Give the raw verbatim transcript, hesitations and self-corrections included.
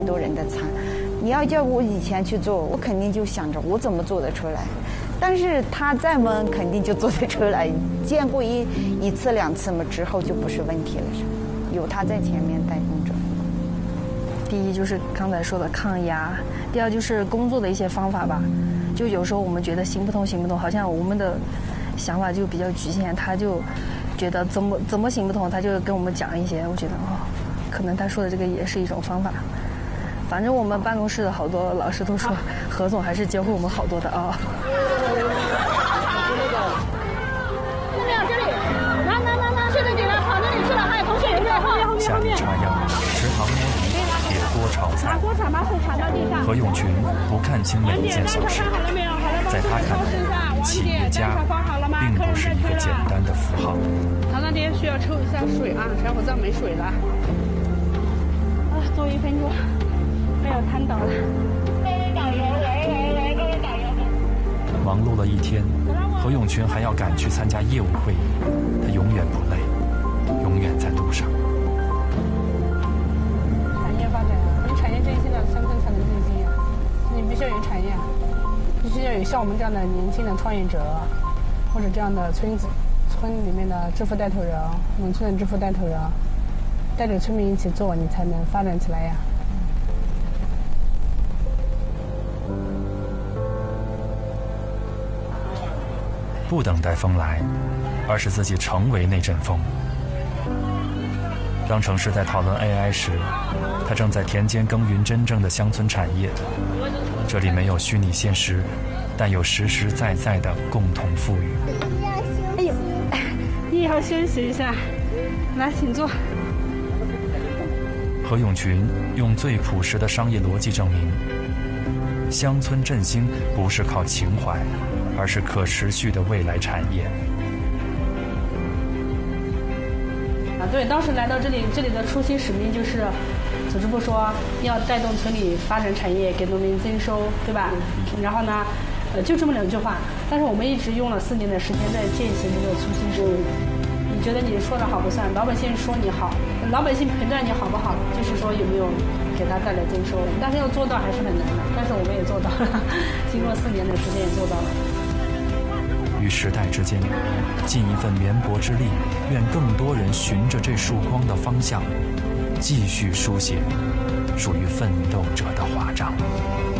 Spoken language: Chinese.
多人的餐。你要叫我以前去做，我肯定就想着我怎么做得出来。但是他在嘛，肯定就做得出来。见过一一次两次嘛，之后就不是问题了，有他在前面带动着。 第一就是刚才说的抗压，第二就是工作的一些方法吧。就有时候我们觉得行不通行不通，好像我们的想法就比较局限，他就觉得怎么怎么行不通，他就跟我们讲一些。我觉得哦，可能他说的这个也是一种方法。反正我们办公室的好多老师都说，何总还是教会我们好多的啊。 下雨插秧，食堂摸鱼，铁锅炒菜。何永群不看清每一件小事，在他看来，企业家并不是一个简单的符号。 他那边需要抽一下水啊，小火灶没水了。啊，坐一分钟。没有瘫倒了。 忙碌了一天，何永群还要赶去参加业务会议，他永远不累，永远在路上。 产业发展啊，有产业振兴了，乡村才能振兴啊！你必须要有产业，必须要有像我们这样的年轻的创业者，或者这样的村子村里面的致富带头人，农村的致富带头人，带着村民一起做，你才能发展起来呀。 不等待风来，而是自己成为那阵风。当城市在讨论 A I 时，他正在田间耕耘真正的乡村产业。这里没有虚拟现实，但有实实在在的共同富裕。 哎呦，你也要休息一下，来，请坐。 何永群用最朴实的商业逻辑证明，乡村振兴不是靠情怀，而是可持续的未来产业。 啊，对，当时来到这里，这里的初心使命就是，组织部说要带动村里发展产业，给农民增收，对吧？然后呢，呃，就这么两句话。但是我们一直用了四年的时间在践行这个初心使命。你觉得你说的好不算，老百姓说你好，老百姓评断你好不好，就是说有没有给他带来增收。但是要做到还是很难的，但是我们也做到了，经过四年的时间也做到了。 与时代之间尽一份绵薄之力，愿更多人循着这束光的方向，继续书写属于奋斗者的华章。